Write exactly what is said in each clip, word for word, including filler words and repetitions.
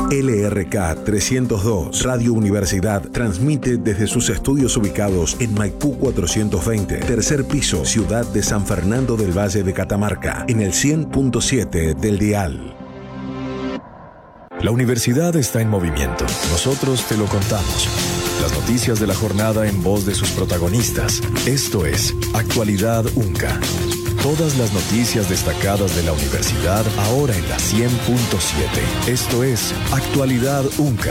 L R K trescientos dos Radio Universidad transmite desde sus estudios ubicados en Maipú cuatrocientos veinte, tercer piso, ciudad de San Fernando del Valle de Catamarca, en el cien punto siete del dial. La universidad está en movimiento. Nosotros te lo contamos. Las noticias de la jornada en voz de sus protagonistas. Esto es Actualidad UNCA. Todas las noticias destacadas de la universidad ahora en la cien punto siete. Esto es Actualidad UNCA.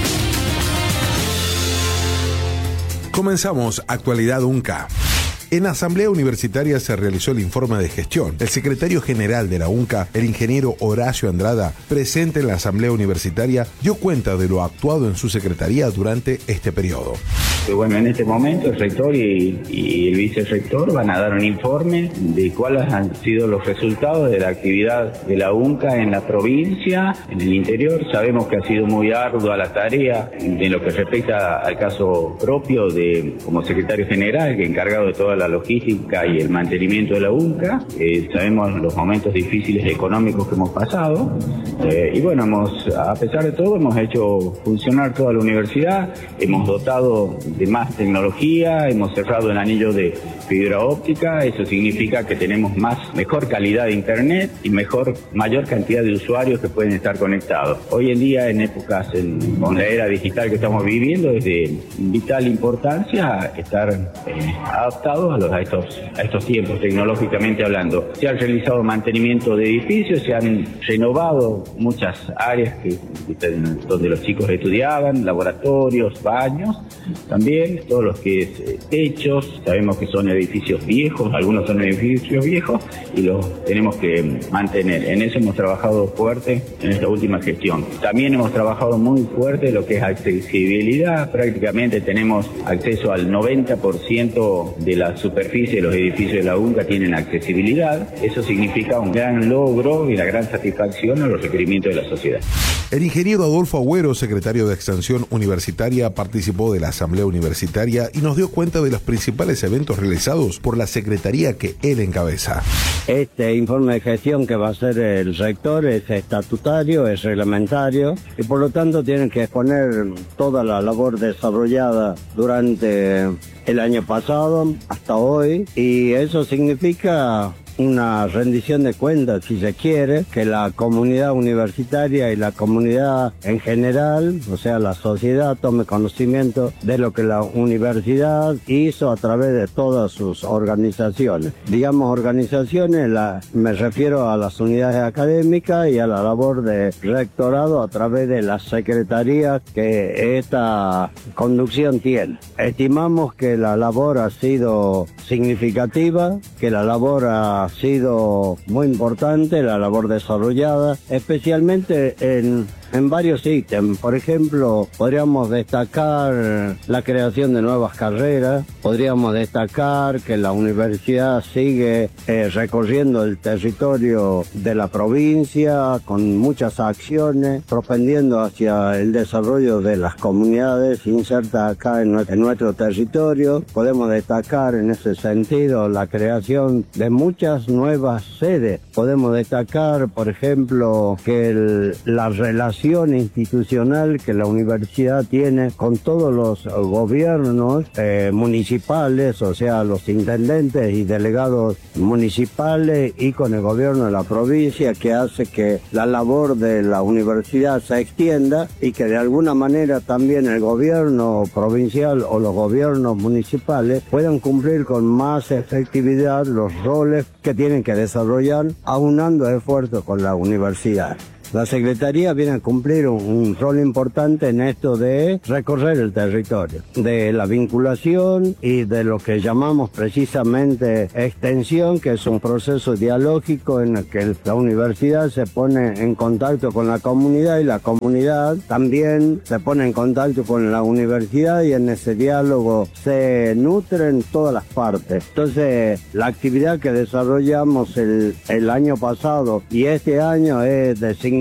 Comenzamos Actualidad UNCA. En Asamblea Universitaria se realizó el informe de gestión. El secretario general de la UNCA, el ingeniero Horacio Andrada, presente en la Asamblea Universitaria, dio cuenta de lo actuado en su secretaría durante este periodo. Bueno, en este momento el rector y, y el vicerrector van a dar un informe de cuáles han sido los resultados de la actividad de la UNCA en la provincia, en el interior. Sabemos que ha sido muy ardua la tarea en lo que respecta al caso propio de como secretario general, que encargado de toda la logística y el mantenimiento de la UNCA. Eh, sabemos los momentos difíciles económicos que hemos pasado. Eh, y bueno, hemos, a pesar de todo, hemos hecho funcionar toda la universidad, hemos dotado de más tecnología, hemos cerrado el anillo de fibra óptica. Eso significa que tenemos más, mejor calidad de internet y mejor, mayor cantidad de usuarios que pueden estar conectados. Hoy en día, en épocas, en, con la era digital que estamos viviendo, es de vital importancia estar eh, adaptados a, los, a, estos, a estos tiempos, tecnológicamente hablando. Se ha realizado mantenimiento de edificios, se han renovado muchas áreas que, donde los chicos estudiaban, laboratorios, baños, también todos los que es eh, techos. Sabemos que son edificios viejos, algunos son edificios viejos y los tenemos que mantener. En eso hemos trabajado fuerte en esta última gestión. También hemos trabajado muy fuerte lo que es accesibilidad. Prácticamente tenemos acceso al noventa por ciento de la superficie de los edificios de la UNCA tienen accesibilidad. Eso significa un gran logro y una gran satisfacción a los requerimientos de la sociedad. El ingeniero Adolfo Agüero, secretario de Extensión Universitaria, participó de la Asamblea Universitaria y nos dio cuenta de los principales eventos realizados por la secretaría que él encabeza. Este informe de gestión que va a hacer el rector es estatutario, es reglamentario y por lo tanto tienen que exponer toda la labor desarrollada durante el año pasado hasta hoy, y eso significa una rendición de cuentas, si se quiere, que la comunidad universitaria y la comunidad en general, o sea, la sociedad, tome conocimiento de lo que la universidad hizo a través de todas sus organizaciones. Digamos organizaciones, la, me refiero a las unidades académicas y a la labor de rectorado a través de las secretarías que esta conducción tiene. Estimamos que la labor ha sido significativa, que la labor ha ha sido muy importante, la labor desarrollada, especialmente en, en varios ítems. Por ejemplo, podríamos destacar la creación de nuevas carreras, podríamos destacar que la universidad sigue eh, recorriendo el territorio de la provincia con muchas acciones, propendiendo hacia el desarrollo de las comunidades insertas acá en nuestro, en nuestro territorio. Podemos destacar en ese sentido la creación de muchas nuevas sedes. Podemos destacar, por ejemplo, que el, la relación institucional que la universidad tiene con todos los gobiernos eh, municipales, o sea, los intendentes y delegados municipales, y con el gobierno de la provincia, que hace que la labor de la universidad se extienda y que de alguna manera también el gobierno provincial o los gobiernos municipales puedan cumplir con más efectividad los roles que tienen que desarrollar, aunando esfuerzos con la universidad. La Secretaría viene a cumplir un, un rol importante en esto de recorrer el territorio, de la vinculación y de lo que llamamos precisamente extensión, que es un proceso dialógico en el que la universidad se pone en contacto con la comunidad y la comunidad también se pone en contacto con la universidad, y en ese diálogo se nutren todas las partes. Entonces, la actividad que desarrollamos el, el año pasado y este año es de significación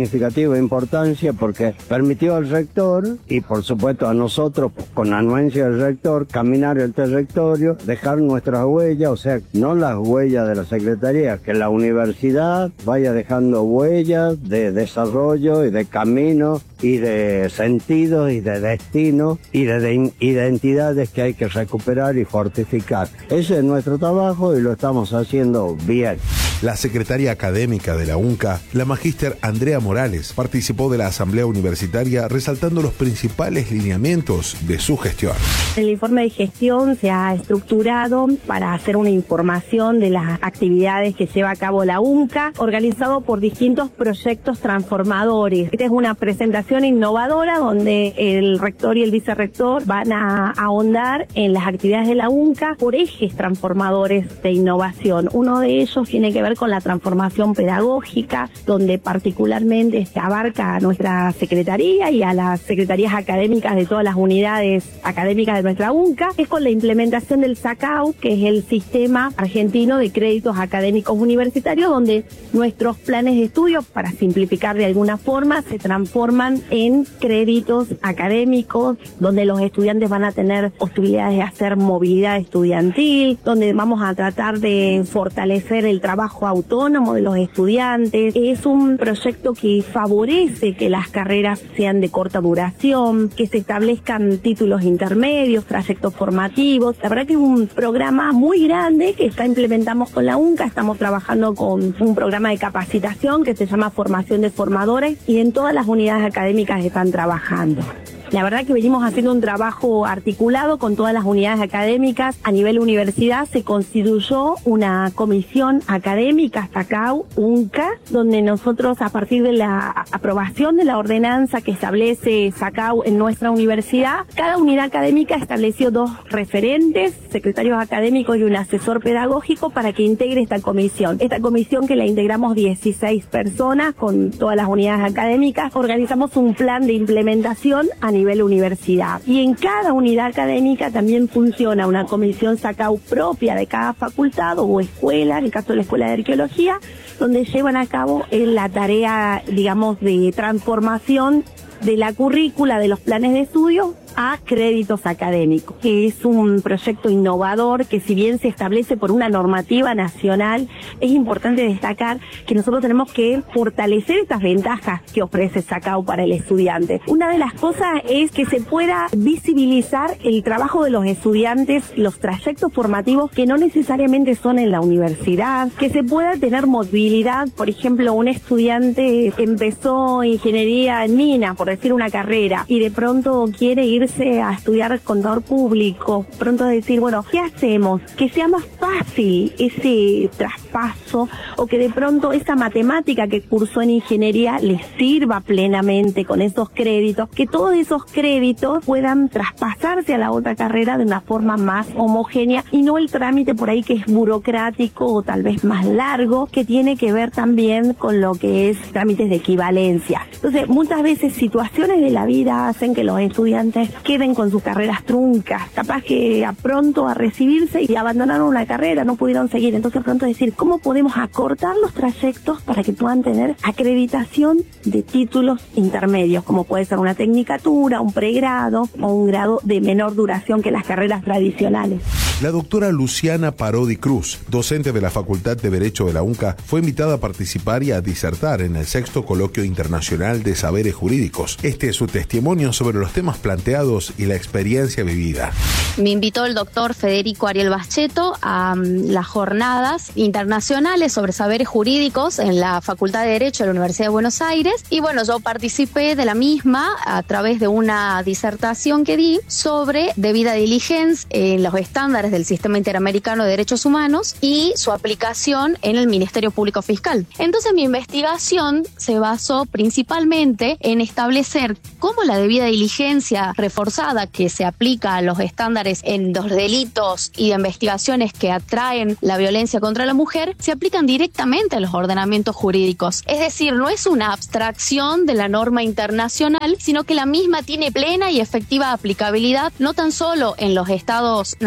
significativa importancia porque permitió al rector y por supuesto a nosotros, con anuencia del rector, caminar el territorio, dejar nuestras huellas, o sea, no las huellas de la Secretaría, que la universidad vaya dejando huellas de desarrollo y de camino y de sentidos y de destino y de, de identidades que hay que recuperar y fortificar. Ese es nuestro trabajo y lo estamos haciendo bien. La secretaria académica de la UNCA, la magíster Andrea Morales, participó de la asamblea universitaria resaltando los principales lineamientos de su gestión. El informe de gestión se ha estructurado para hacer una información de las actividades que lleva a cabo la UNCA, organizado por distintos proyectos transformadores. Esta es una presentación innovadora donde el rector y el vicerrector van a ahondar en las actividades de la UNCA por ejes transformadores de innovación. Uno de ellos tiene que ver con la transformación pedagógica, donde particularmente se abarca a nuestra secretaría y a las secretarías académicas de todas las unidades académicas de nuestra UNCA, es con la implementación del SACAU, que es el Sistema Argentino de Créditos Académicos Universitarios, donde nuestros planes de estudio, para simplificar de alguna forma, se transforman en créditos académicos, donde los estudiantes van a tener posibilidades de hacer movilidad estudiantil, donde vamos a tratar de fortalecer el trabajo autónomo de los estudiantes. Es un proyecto que favorece que las carreras sean de corta duración, que se establezcan títulos intermedios, trayectos formativos. La verdad que es un programa muy grande que está implementamos con la UNCA. Estamos trabajando con un programa de capacitación que se llama Formación de Formadores y en todas las unidades académicas están trabajando. La verdad que venimos haciendo un trabajo articulado con todas las unidades académicas. A nivel universidad se constituyó una comisión académica, SACAU, UNCA, donde nosotros, a partir de la aprobación de la ordenanza que establece SACAU en nuestra universidad, cada unidad académica estableció dos referentes, secretarios académicos y un asesor pedagógico para que integre esta comisión. Esta comisión, que la integramos dieciséis personas con todas las unidades académicas, organizamos un plan de implementación a nivel nivel universidad. Y en cada unidad académica también funciona una comisión SACAU propia de cada facultad o escuela, en el caso de la Escuela de Arqueología, donde llevan a cabo la tarea, digamos, de transformación de la currícula de los planes de estudio a créditos académicos, que es un proyecto innovador que, si bien se establece por una normativa nacional, es importante destacar que nosotros tenemos que fortalecer estas ventajas que ofrece SACAU para el estudiante. Una de las cosas es que se pueda visibilizar el trabajo de los estudiantes, los trayectos formativos que no necesariamente son en la universidad, que se pueda tener movilidad. Por ejemplo, un estudiante empezó ingeniería en minas, por decir una carrera, y de pronto quiere ir a estudiar contador público, pronto decir, bueno, ¿qué hacemos? Que sea más fácil ese traspaso, o que de pronto esa matemática que cursó en ingeniería le sirva plenamente con esos créditos, que todos esos créditos puedan traspasarse a la otra carrera de una forma más homogénea y no el trámite por ahí que es burocrático o tal vez más largo, que tiene que ver también con lo que es trámites de equivalencia. Entonces, muchas veces situaciones de la vida hacen que los estudiantes queden con sus carreras truncas, capaz que a pronto a recibirse y abandonaron una carrera, no pudieron seguir. Entonces, pronto decir, ¿cómo podemos acortar los trayectos para que puedan tener acreditación de títulos intermedios, como puede ser una tecnicatura, un pregrado o un grado de menor duración que las carreras tradicionales? La doctora Luciana Parodi Cruz, docente de la Facultad de Derecho de la UNCA, fue invitada a participar y a disertar en el sexto Coloquio Internacional de Saberes Jurídicos. Este es su testimonio sobre los temas planteados y la experiencia vivida. Me invitó el doctor Federico Ariel Baschetto a um, las jornadas internacionales sobre saberes jurídicos en la Facultad de Derecho de la Universidad de Buenos Aires, y bueno, yo participé de la misma a través de una disertación que di sobre debida diligencia en los estándares del Sistema Interamericano de Derechos Humanos y su aplicación en el Ministerio Público Fiscal. Entonces, mi investigación se basó principalmente en establecer cómo la debida diligencia reforzada que se aplica a los estándares en los delitos y de investigaciones que atraen la violencia contra la mujer se aplican directamente a los ordenamientos jurídicos. Es decir, no es una abstracción de la norma internacional, sino que la misma tiene plena y efectiva aplicabilidad no tan solo en los estados nacionales,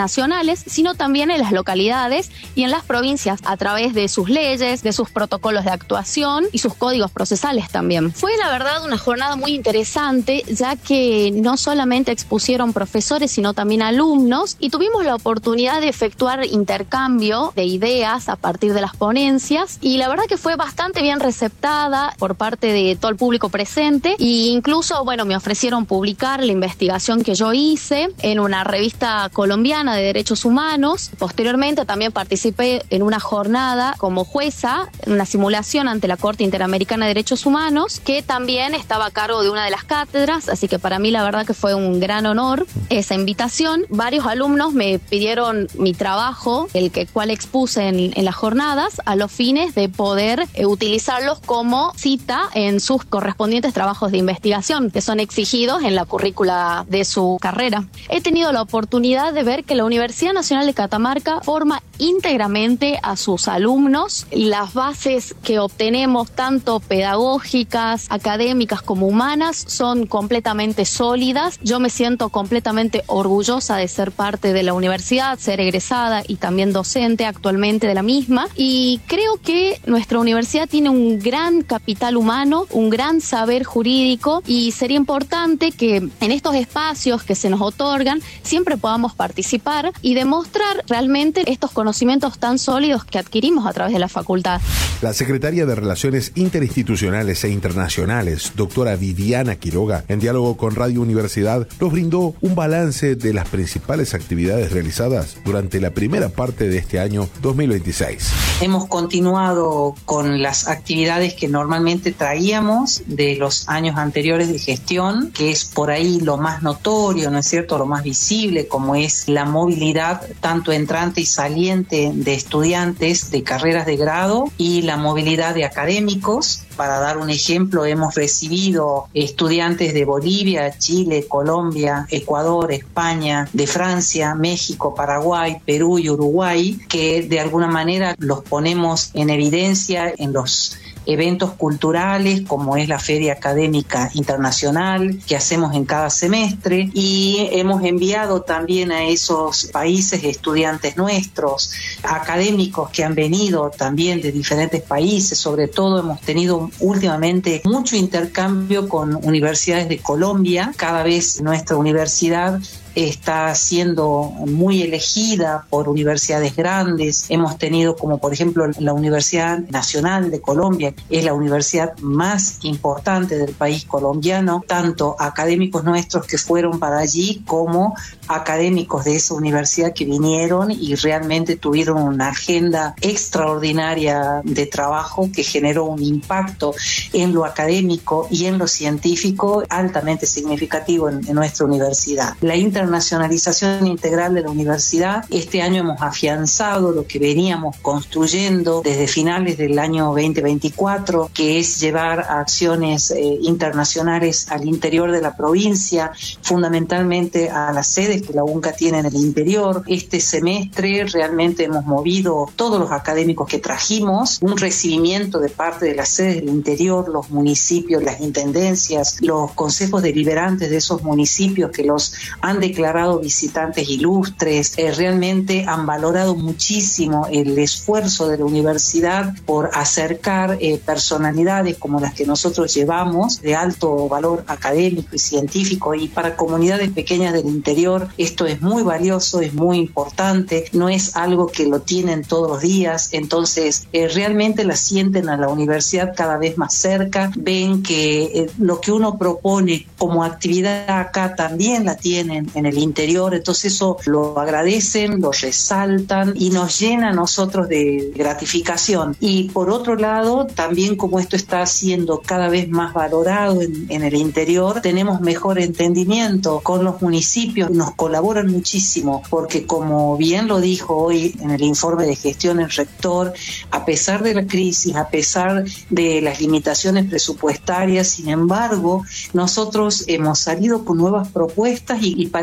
nacionales, sino también en las localidades y en las provincias a través de sus leyes, de sus protocolos de actuación y sus códigos procesales también. Fue la verdad una jornada muy interesante, ya que no solamente expusieron profesores, sino también alumnos, y tuvimos la oportunidad de efectuar intercambio de ideas a partir de las ponencias, y la verdad que fue bastante bien receptada por parte de todo el público presente, e incluso, bueno, me ofrecieron publicar la investigación que yo hice en una revista colombiana de derechos humanos. Posteriormente también participé en una jornada como jueza, en una simulación ante la Corte Interamericana de Derechos Humanos, que también estaba a cargo de una de las cátedras, así que para mí la verdad que fue un gran honor esa invitación. Varios alumnos me pidieron mi trabajo, el que cual expuse en, en las jornadas, a los fines de poder eh, utilizarlos como cita en sus correspondientes trabajos de investigación, que son exigidos en la currícula de su carrera. He tenido la oportunidad de ver que la Universidad Nacional de Catamarca forma íntegramente a sus alumnos. Las bases que obtenemos, tanto pedagógicas, académicas como humanas, son completamente sólidas. Yo me siento completamente orgullosa de ser parte de la universidad, ser egresada y también docente actualmente de la misma, y creo que nuestra universidad tiene un gran capital humano, un gran saber jurídico, y sería importante que en estos espacios que se nos otorgan siempre podamos participar y demostrar realmente estos conocimientos tan sólidos que adquirimos a través de la facultad. La secretaria de Relaciones Interinstitucionales e Internacionales, doctora Viviana Quiroga, en diálogo con Radio Universidad, nos brindó un balance de las principales actividades realizadas durante la primera parte de este año dos mil veintiséis. Hemos continuado con las actividades que normalmente traíamos de los años anteriores de gestión, que es por ahí lo más notorio, ¿no es cierto?, lo más visible, como es la movilidad tanto entrante y saliente de estudiantes de carreras de grado y la movilidad de académicos. Para dar un ejemplo, hemos recibido estudiantes de Bolivia, Chile, Colombia, Ecuador, España, de Francia, México, Paraguay, Perú y Uruguay, que de alguna manera los ponemos en evidencia en los eventos culturales como es la Feria Académica Internacional que hacemos en cada semestre, y hemos enviado también a esos países estudiantes nuestros, académicos que han venido también de diferentes países. Sobre todo hemos tenido últimamente mucho intercambio con universidades de Colombia. Cada vez nuestra universidad está siendo muy elegida por universidades grandes. Hemos tenido, como por ejemplo la Universidad Nacional de Colombia, es la universidad más importante del país colombiano, tanto académicos nuestros que fueron para allí como académicos de esa universidad que vinieron y realmente tuvieron una agenda extraordinaria de trabajo que generó un impacto en lo académico y en lo científico altamente significativo en, en nuestra universidad. La internacionalización integral de la universidad, este año hemos afianzado lo que veníamos construyendo desde finales del año veinte veinticuatro, que es llevar acciones eh, internacionales al interior de la provincia, fundamentalmente a las sedes que la UNCA tiene en el interior. Este semestre realmente hemos movido todos los académicos que trajimos, un recibimiento de parte de las sedes del interior, los municipios, las intendencias, los consejos deliberantes de esos municipios que los han declarado visitantes ilustres. Eh, realmente han valorado muchísimo el esfuerzo de la universidad por acercar eh, personalidades como las que nosotros llevamos, de alto valor académico y científico, y para comunidades pequeñas del interior esto es muy valioso, es muy importante, no es algo que lo tienen todos los días. Entonces eh, realmente la sienten a la universidad cada vez más cerca, ven que eh, lo que uno propone como actividad acá también la tienen en el interior. Entonces eso lo agradecen, lo resaltan y nos llena a nosotros de gratificación. Y por otro lado, también como esto está siendo cada vez más valorado en, en el interior, tenemos mejor entendimiento con los municipios, nos colaboran muchísimo, porque como bien lo dijo hoy en el informe de gestión el rector, a pesar de la crisis, a pesar de las limitaciones presupuestarias, sin embargo, nosotros hemos salido con nuevas propuestas y, y parece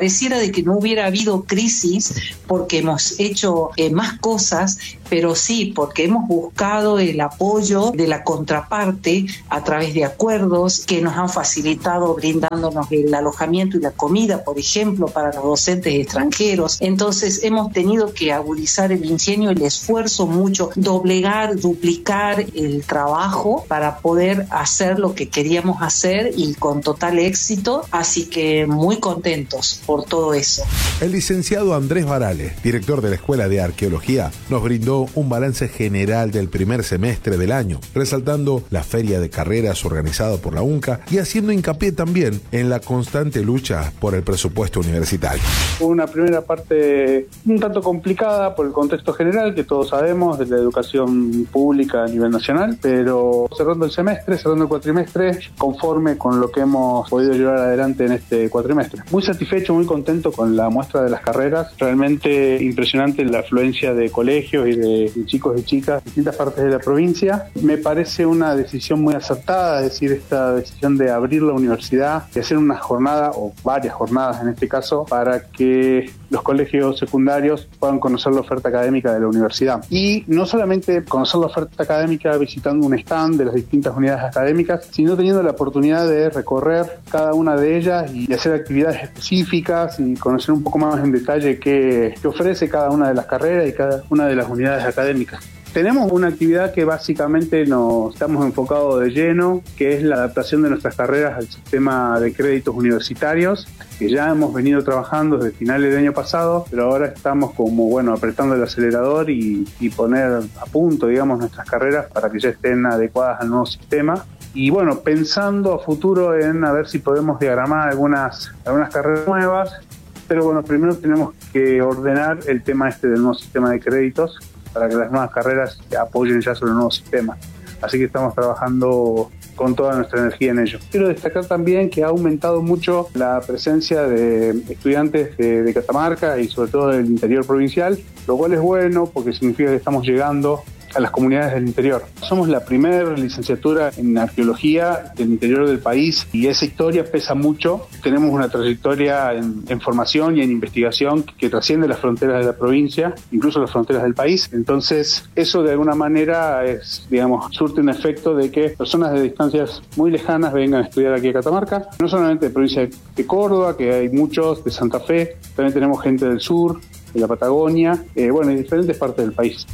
pareciera de que no hubiera habido crisis porque hemos hecho eh, más cosas, pero sí, porque hemos buscado el apoyo de la contraparte a través de acuerdos que nos han facilitado brindándonos el alojamiento y la comida, por ejemplo, para los docentes extranjeros. Entonces hemos tenido que agudizar el ingenio, el esfuerzo mucho, doblegar, duplicar el trabajo para poder hacer lo que queríamos hacer y con total éxito, así que muy contentos por todo eso. El licenciado Andrés Varales, director de la Escuela de Arqueología, nos brindó un balance general del primer semestre del año, resaltando la feria de carreras organizada por la UNCA y haciendo hincapié también en la constante lucha por el presupuesto universitario. Una primera parte un tanto complicada por el contexto general que todos sabemos de la educación pública a nivel nacional, pero cerrando el semestre, cerrando el cuatrimestre, conforme con lo que hemos podido llevar adelante en este cuatrimestre. Muy satisfecho, muy contento con la muestra de las carreras, realmente impresionante la afluencia de colegios y de, de chicos y chicas de distintas partes de la provincia. Me parece una decisión muy acertada, es decir, esta decisión de abrir la universidad y hacer una jornada, o varias jornadas en este caso, para que los colegios secundarios puedan conocer la oferta académica de la universidad. Y no solamente conocer la oferta académica visitando un stand de las distintas unidades académicas, sino teniendo la oportunidad de recorrer cada una de ellas y hacer actividades específicas y conocer un poco más en detalle qué, qué ofrece cada una de las carreras y cada una de las unidades académicas. Tenemos una actividad que básicamente nos estamos enfocados de lleno, que es la adaptación de nuestras carreras al sistema de créditos universitarios, que ya hemos venido trabajando desde finales del año pasado, pero ahora estamos como, bueno, apretando el acelerador y, y poner a punto, digamos, nuestras carreras para que ya estén adecuadas al nuevo sistema. Y bueno, pensando a futuro en a ver si podemos diagramar algunas, algunas carreras nuevas, pero bueno, primero tenemos que ordenar el tema este del nuevo sistema de créditos, para que las nuevas carreras apoyen ya sobre el nuevo sistema. Así que estamos trabajando con toda nuestra energía en ello. Quiero destacar también que ha aumentado mucho la presencia de estudiantes de, de Catamarca y sobre todo del interior provincial, lo cual es bueno porque significa que estamos llegando a las comunidades del interior. Somos la primera licenciatura en arqueología del interior del país y esa historia pesa mucho. Tenemos una trayectoria en, en formación y en investigación que, que trasciende las fronteras de la provincia, incluso las fronteras del país. Entonces, eso de alguna manera es, digamos, surte un efecto de que personas de distancias muy lejanas vengan a estudiar aquí a Catamarca, no solamente de provincia de Córdoba, que hay muchos, de Santa Fe, también tenemos gente del sur, de la Patagonia, eh, bueno, y diferentes partes del país.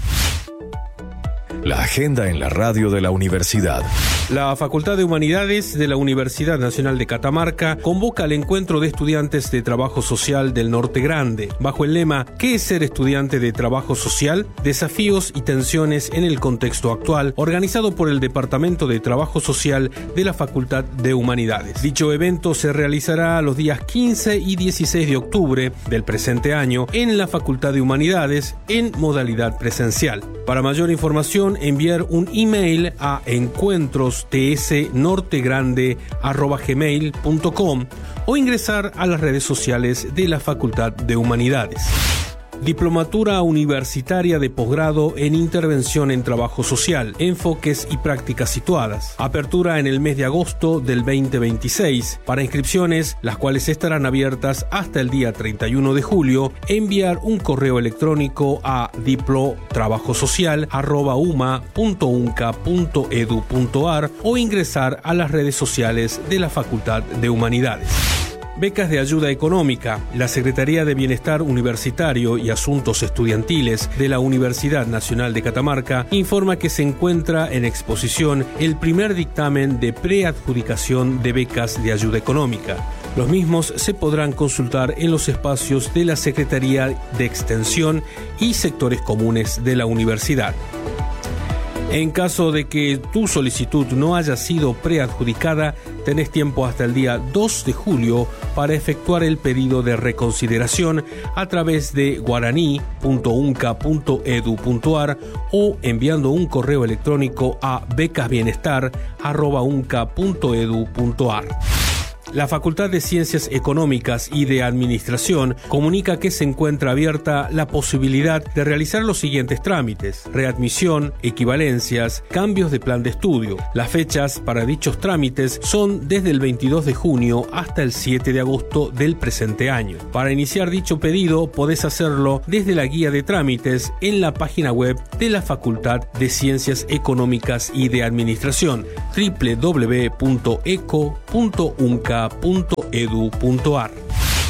La agenda en la radio de la universidad. La Facultad de Humanidades de la Universidad Nacional de Catamarca convoca al encuentro de estudiantes de trabajo social del Norte Grande, bajo el lema ¿Qué es ser estudiante de trabajo social? Desafíos y tensiones en el contexto actual, organizado por el Departamento de Trabajo Social de la Facultad de Humanidades. Dicho evento se realizará los días quince y dieciséis de octubre del presente año en la Facultad de Humanidades en modalidad presencial. Para mayor información, enviar un email a encuentros t s nortegrande arroba gmail punto com o ingresar a las redes sociales de la Facultad de Humanidades. Diplomatura Universitaria de Posgrado en Intervención en Trabajo Social, Enfoques y Prácticas Situadas. Apertura en el mes de agosto del veinte veintiséis. Para inscripciones, las cuales estarán abiertas hasta el día treinta y uno de julio, enviar un correo electrónico a diplotrabajosocial arroba uma punto unca punto edu punto ar o ingresar a las redes sociales de la Facultad de Humanidades. Becas de ayuda económica. La Secretaría de Bienestar Universitario y Asuntos Estudiantiles de la Universidad Nacional de Catamarca informa que se encuentra en exposición el primer dictamen de preadjudicación de becas de ayuda económica. Los mismos se podrán consultar en los espacios de la Secretaría de Extensión y sectores comunes de la universidad. En caso de que tu solicitud no haya sido preadjudicada, tenés tiempo hasta el día dos de julio para efectuar el pedido de reconsideración a través de guaraní punto unca punto edu punto ar o enviando un correo electrónico a becasbienestar arroba unca punto edu punto ar. La Facultad de Ciencias Económicas y de Administración comunica que se encuentra abierta la posibilidad de realizar los siguientes trámites: readmisión, equivalencias, cambios de plan de estudio. Las fechas para dichos trámites son desde el veintidós de junio hasta el siete de agosto del presente año. Para iniciar dicho pedido podés hacerlo desde la guía de trámites en la página web de la Facultad de Ciencias Económicas y de Administración, doble u doble u doble u punto eco punto unca punto edu punto ar.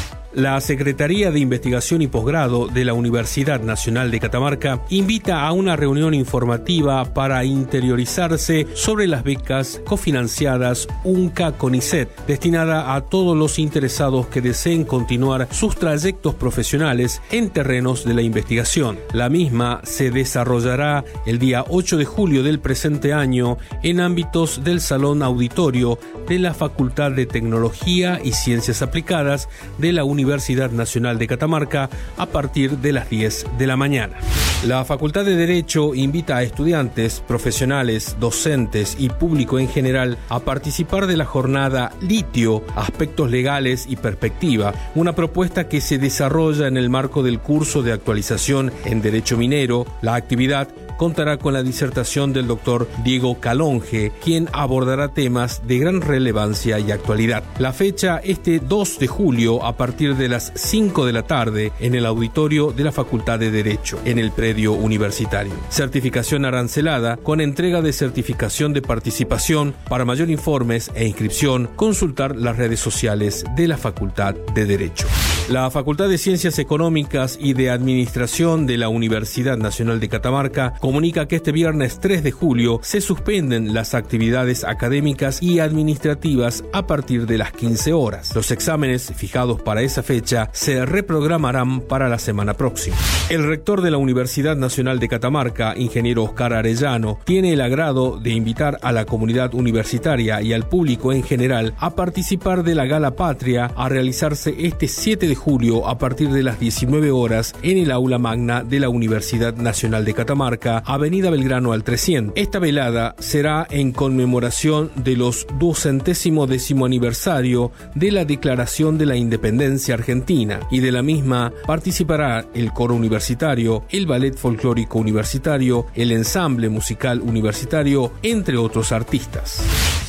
La Secretaría de Investigación y Posgrado de la Universidad Nacional de Catamarca invita a una reunión informativa para interiorizarse sobre las becas cofinanciadas UNCA-CONICET, destinada a todos los interesados que deseen continuar sus trayectos profesionales en terrenos de la investigación. La misma se desarrollará el día ocho de julio del presente año en ámbitos del Salón Auditorio de la Facultad de Tecnología y Ciencias Aplicadas de la Universidad Universidad Nacional de Catamarca a partir de las diez de la mañana. La Facultad de Derecho invita a estudiantes, profesionales, docentes y público en general a participar de la jornada Litio, Aspectos Legales y Perspectiva, una propuesta que se desarrolla en el marco del curso de actualización en Derecho Minero. La actividad contará con la disertación del doctor Diego Calonge, quien abordará temas de gran relevancia y actualidad. La fecha este dos de julio a partir de las cinco de la tarde en el auditorio de la Facultad de Derecho, en el predio universitario. Certificación arancelada con entrega de certificación de participación. Para mayor informes e inscripción, consultar las redes sociales de la Facultad de Derecho. La Facultad de Ciencias Económicas y de Administración de la Universidad Nacional de Catamarca comunica que este viernes tres de julio se suspenden las actividades académicas y administrativas a partir de las quince horas. Los exámenes fijados para esa fecha se reprogramarán para la semana próxima. El rector de la Universidad Nacional de Catamarca, ingeniero Oscar Arellano, tiene el agrado de invitar a la comunidad universitaria y al público en general a participar de la Gala Patria a realizarse este siete de julio a partir de las diecinueve horas en el aula magna de la Universidad Nacional de Catamarca, Avenida Belgrano al trescientos. Esta velada será en conmemoración de los duocentésimo décimo aniversario de la Declaración de la Independencia Argentina, y de la misma participará el coro universitario, el ballet folclórico universitario, el ensamble musical universitario, entre otros artistas.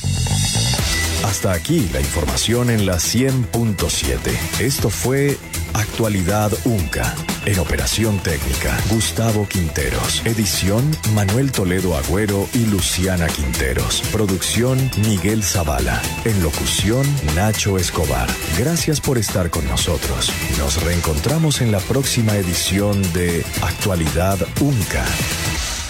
Hasta aquí la información en la cien punto siete. Esto fue Actualidad UNCA. En operación técnica, Gustavo Quinteros. Edición, Manuel Toledo Agüero y Luciana Quinteros. Producción, Miguel Zavala. En locución, Nacho Escobar. Gracias por estar con nosotros. Nos reencontramos en la próxima edición de Actualidad UNCA.